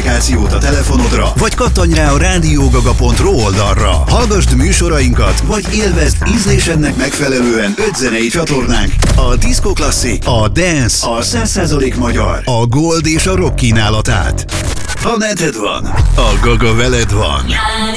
applikációt a telefonodra, vagy kattanj rá a radiogaga.ru oldalra. Hallgasd műsorainkat, vagy élvezd ízlésednek megfelelően 5 zenei csatornánk, a Disco Classic, a Dance, a 100% magyar, a Gold és a Rock kínálatát. Ha neted van, a Gaga veled van.